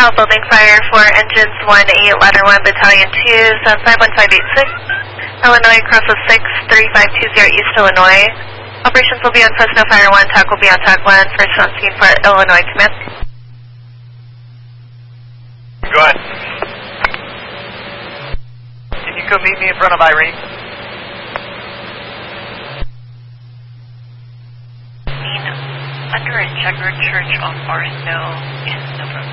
Additional building fire for engines 1-8, ladder 1, battalion 2, 751-586. Illinois crosses 63520 East Illinois. Operations will be on Fresno Fire 1, TAC will be on TAC 1, first on scene for Illinois Command. Go ahead. Can you come meet me in front of Irene? Under a checkered church on Forest Hill in Silver